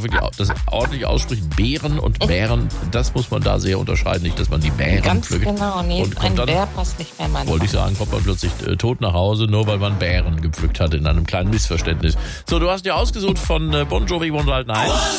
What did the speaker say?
wirklich das ordentlich ausspricht, Beeren und Bären, das muss man da sehr unterscheiden, nicht, dass man die Bären Ganz pflückt. genau, nee, und ein dann, Bär passt nicht mehr, Mann. wollte ich sagen, kommt man plötzlich tot nach Hause, nur weil man Bären gepflückt hat, in einem kleinen Missverständnis. So, du hast dir ausgesucht von Bon Jovi One Night.